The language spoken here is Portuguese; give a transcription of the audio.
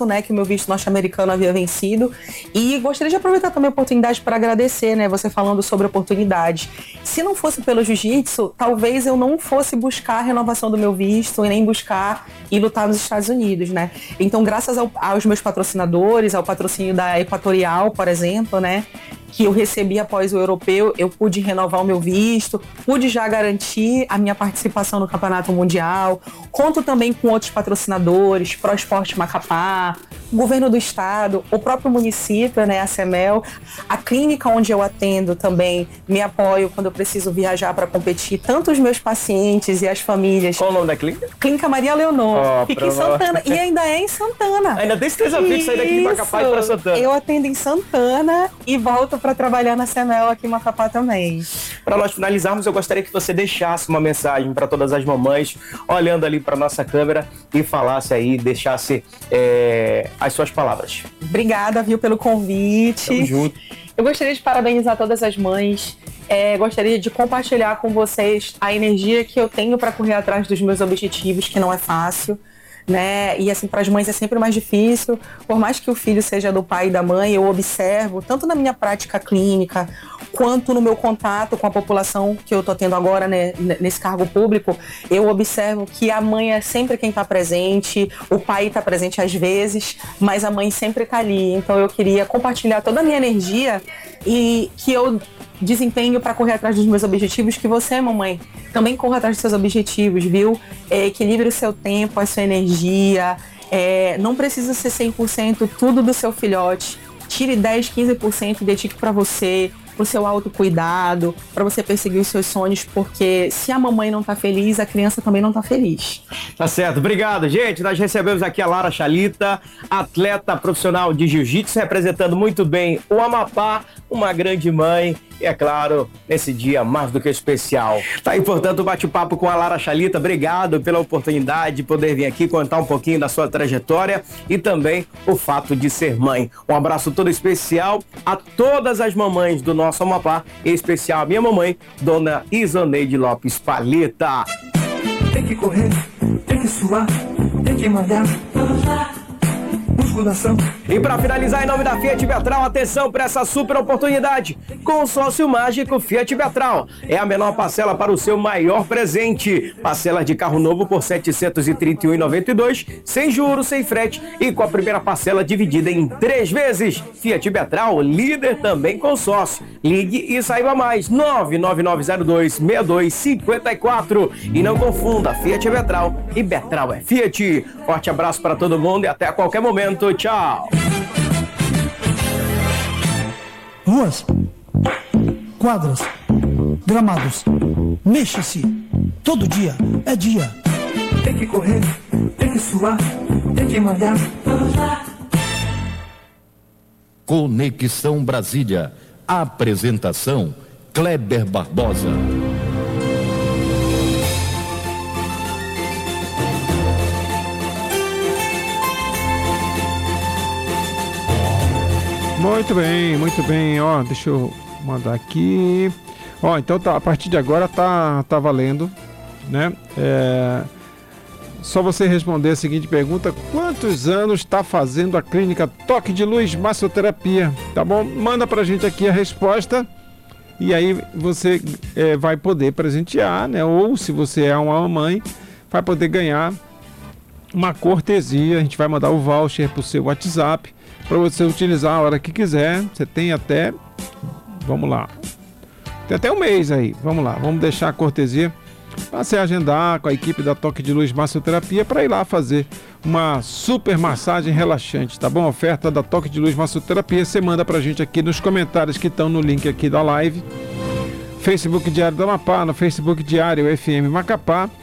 visto, né, que o meu visto norte-americano havia vencido. E gostaria de aproveitar também a oportunidade para agradecer, né, você falando sobre oportunidade. Se não fosse pelo jiu-jitsu, talvez eu não fosse buscar a renovação do meu visto e nem buscar ir lutar nos Estados Unidos, né? Então, graças aos meus patrocinadores, ao patrocínio da Equatorial, por exemplo, né, que eu recebi após o europeu, eu pude renovar o meu visto, pude já garantir a minha participação no Campeonato Mundial. Conto também com outros patrocinadores, ProEsporte Macapá, o governo do estado, o próprio município, né, a CEMEL, a clínica onde eu atendo também me apoio quando eu preciso viajar para competir, tanto os meus pacientes e as famílias. Qual o nome da clínica? Clínica Maria Leonor, fica em Santana, e ainda é em Santana. Ainda tem certeza fixa sair daqui de Macapá e para Santana. Eu atendo em Santana e volto para trabalhar na CEMEL aqui em Macapá também. Para nós finalizarmos, eu gostaria que você deixasse uma mensagem para todas as mamães, olhando ali para nossa câmera e falasse aí, deixasse as suas palavras. Obrigada, viu, pelo convite. Tamo junto. Eu gostaria de parabenizar todas as mães. Gostaria de compartilhar com vocês a energia que eu tenho para correr atrás dos meus objetivos, que não é fácil, né? E assim, para as mães é sempre mais difícil. Por mais que o filho seja do pai e da mãe, eu observo, tanto na minha prática clínica, quanto no meu contato com a população que eu tô tendo agora, né, nesse cargo público, eu observo que a mãe é sempre quem tá presente, o pai tá presente às vezes, mas a mãe sempre tá ali. Então eu queria compartilhar toda a minha energia e que eu desempenho para correr atrás dos meus objetivos, que você, mamãe, também corra atrás dos seus objetivos, viu? Equilibre o seu tempo, a sua energia, não precisa ser 100% tudo do seu filhote. Tire 10, 15% e dedique para você, pro seu autocuidado, para você perseguir os seus sonhos, porque se a mamãe não tá feliz, a criança também não tá feliz. Tá certo, obrigado, gente. Nós recebemos aqui a Lara Chalita, atleta profissional de jiu-jitsu, representando muito bem o Amapá, uma grande mãe, e é claro, nesse dia mais do que especial. Tá aí, portanto, o bate-papo com a Lara Chalita. Obrigado pela oportunidade de poder vir aqui contar um pouquinho da sua trajetória e também o fato de ser mãe. Um abraço todo especial a todas as mamães do nosso Amapá, em especial a minha mamãe, Dona Isoneide Lopes Palheta. Tem que correr, tem que suar, tem que malhar. Musculação. E para finalizar, em nome da Fiat Betral, atenção para essa super oportunidade. Consórcio Mágico Fiat Betral. É a menor parcela para o seu maior presente. Parcela de carro novo por R$ 731,92, sem juros, sem frete e com a primeira parcela dividida em 3 vezes. Fiat Betral, líder também consórcio. Ligue e saiba mais. 999026254. E não confunda, Fiat é Betral e Betral é Fiat. Forte abraço para todo mundo e até a qualquer momento. Tchau. Ruas, quadras, gramados, mexe-se. Todo dia é dia. Tem que correr, tem que suar, tem que malhar. Conexão Brasília. Apresentação Kleber Barbosa. Muito bem, ó, deixa eu mandar aqui, ó, então tá, a partir de agora tá valendo, né, só você responder a seguinte pergunta: quantos anos está fazendo a clínica Toque de Luz Massoterapia, tá bom? Manda pra gente aqui a resposta e aí você vai poder presentear, né, ou se você é uma mamãe, vai poder ganhar uma cortesia. A gente vai mandar o voucher pro seu WhatsApp para você utilizar a hora que quiser. Você tem até, vamos lá, tem até um mês aí, vamos lá, vamos deixar a cortesia para você agendar com a equipe da Toque de Luz Massoterapia para ir lá fazer uma super massagem relaxante, tá bom? Oferta da Toque de Luz Massoterapia, você manda pra gente aqui nos comentários que estão no link aqui da live, Facebook Diário do Amapá, no Facebook Diário FM Macapá,